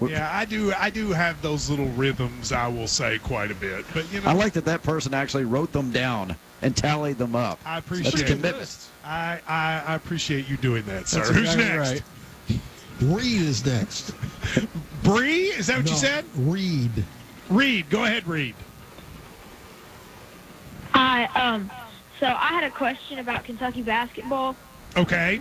Yeah, I do have those little rhythms, I will say, quite a bit. But I like that person actually wrote them down and tallied them up. I appreciate That's commitment. I appreciate you doing that, sir. That's Who's exactly next? right. Reed is next. Bree? Is that what you said? Reed. Reed. Go ahead, Reed. Hi. So I had a question about Kentucky basketball. Okay.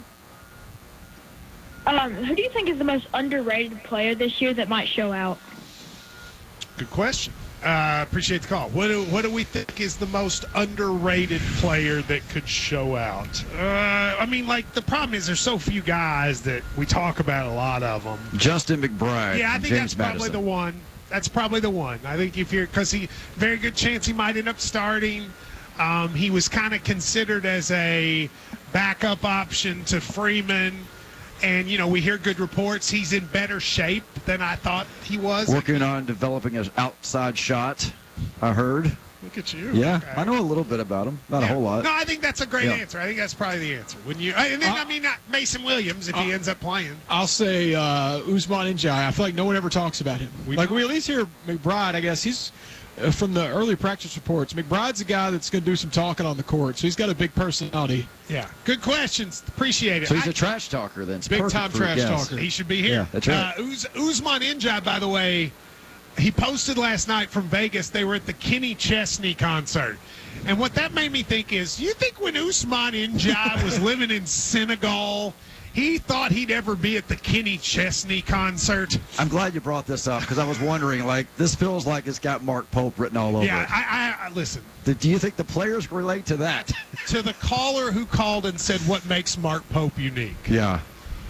Who do you think is the most underrated player this year that might show out? Good question. Appreciate the call. What do we think is the most underrated player that could show out? I mean, like, the problem is there's so few guys that we talk about, a lot of them. Justin McBride. Yeah, I think James that's probably Madison. the one. That's probably the one. I think because very good chance he might end up starting. He was kind of considered as a backup option to Freeman. And, we hear good reports. He's in better shape than I thought he was. Working on developing an outside shot, I heard. Look at you. Yeah, Okay. I know a little bit about him. Not a whole lot. No, I think that's a great Yeah. answer. I think that's probably the answer. Not Mason Williams if he ends up playing. I'll say Usman Njai. I feel like no one ever talks about him. We at least hear McBride. I guess he's from the early practice reports. McBride's a guy that's going to do some talking on the court, so he's got a big personality. Yeah. Good questions. Appreciate it. So he's a trash talker then. It's big-time perfect for a trash guest. talker. He should be here. Yeah, that's right. Usman Njai, by the way, he posted last night from Vegas. They were at the Kenny Chesney concert. And what that made me think is, you think when Usman Njai was living in Senegal, he thought he'd ever be at the Kenny Chesney concert? I'm glad you brought this up because I was wondering, this feels like it's got Mark Pope written all over Yeah, it. I listen. Do you think the players relate to that? To the caller who called and said what makes Mark Pope unique. Yeah.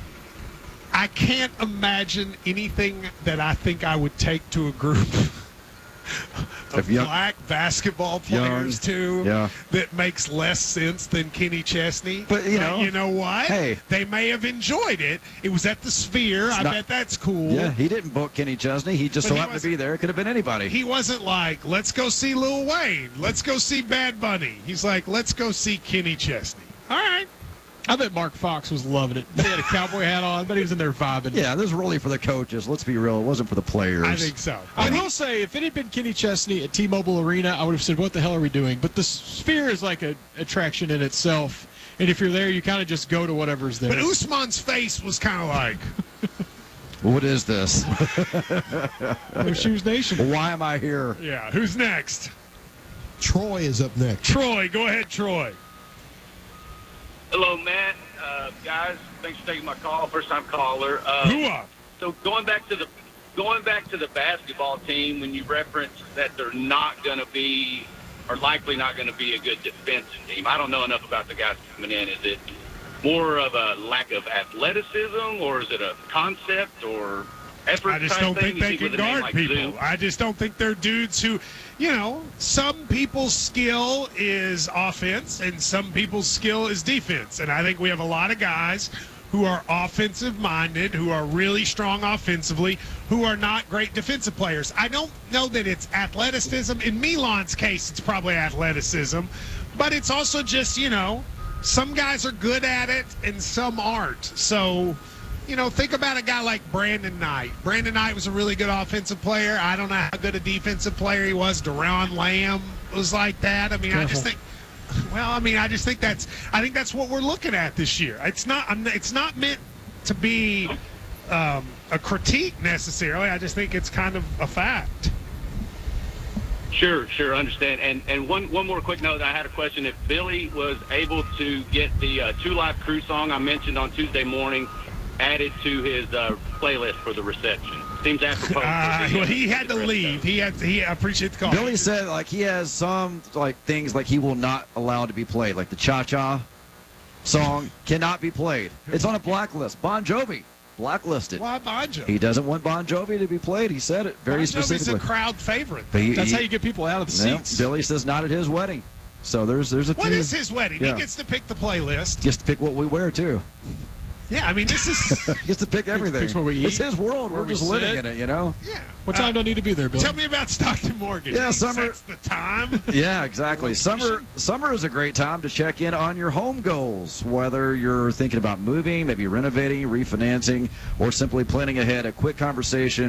I can't imagine anything that I think I would take to a group of black basketball players that makes less sense than Kenny Chesney. But you know what? Hey, they may have enjoyed it. It was at the Sphere. I bet that's cool. Yeah, he didn't book Kenny Chesney. He just so happened to be there. It could have been anybody. He wasn't like, let's go see Lil Wayne. Let's go see Bad Bunny. He's like, let's go see Kenny Chesney. All right. I bet Mark Fox was loving it. He had a cowboy hat on, but he was in there vibing. Yeah, this was really for the coaches. Let's be real. It wasn't for the players. I think so. I will say, if it had been Kenny Chesney at T-Mobile Arena, I would have said, what the hell are we doing? But the Sphere is like an attraction in itself. And if you're there, you kind of just go to whatever's there. But Usman's face was kind of like... What is this? No Shoes Nation. Why am I here? Yeah, who's next? Troy is up next. Troy, go ahead, Troy. Hello, Matt. Guys, thanks for taking my call. First-time caller. So going back to the basketball team, when you referenced that they're not going to be, or likely not going to be, a good defensive team, I don't know enough about the guys coming in. Is it more of a lack of athleticism, or is it a concept or effort? I just don't think they can guard people. I just don't think they're dudes who, some people's skill is offense and some people's skill is defense. And I think we have a lot of guys who are offensive-minded, who are really strong offensively, who are not great defensive players. I don't know that it's athleticism. In Milan's case, it's probably athleticism. But it's also just, some guys are good at it and some aren't. So... think about a guy like Brandon Knight. Brandon Knight was a really good offensive player. I don't know how good a defensive player he was. Deron Lamb was like that. I mean, I just think that's what we're looking at this year. It's not meant to be a critique necessarily. I just think it's kind of a fact. Sure, understand. And one more quick note. I had a question. If Billy was able to get the Two Live Crew song I mentioned on Tuesday morning added to his playlist for the reception. Seems apropos. Well, he had to leave. He appreciate the call. Billy said he has some things he will not allow to be played, like the Cha-Cha song cannot be played. It's on a blacklist. Bon Jovi blacklisted. Why Bon Jovi? He doesn't want Bon Jovi to be played. He said it very specifically. Bon Jovi's a crowd favorite. That's how you get people out of the seats. Billy says not at his wedding. So there's a. What is his wedding? Yeah. He gets to pick the playlist. Gets to pick what we wear too. Yeah, I mean, this is... He gets to pick everything. Picks what we eat, it's his world. We're just living in it, Yeah. What time do I need to be there, Bill? Tell me about Stockton Mortgage. Yeah, summer. That's the time. Yeah, exactly. Summer is a great time to check in on your home goals. Whether you're thinking about moving, maybe renovating, refinancing, or simply planning ahead, a quick conversation